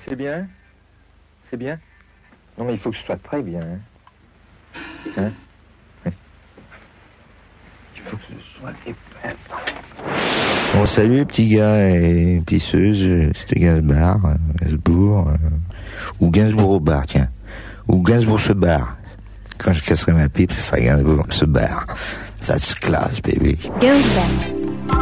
C'est bien? C'est bien? Non, mais il faut que ce soit très bien. Hein? Oui. Il faut que ce soit épais. Bon, salut, petit gars et pisseuse, c'était Gainsbourg, ou Gainsbourg au bar, tiens. Ou Gainsbourg se barre. Quand je casserai ma pipe, ce sera Gainsbourg se barre. Ça se classe, bébé. Gainsbourg.